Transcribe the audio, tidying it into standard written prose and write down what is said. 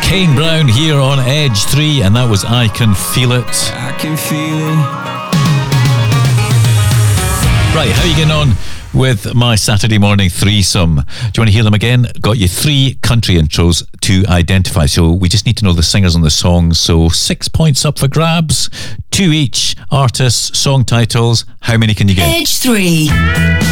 Kane Brown here on Edge 3, and that was I Can Feel It. I can feel it. Right, how are you getting on with my Saturday morning threesome? Do you want to hear them again? Got you 3 country intros to identify. So we just need to know the singers on the songs. So 6 points up for grabs. 2 each. Artists, song titles. How many can you get? Edge 3.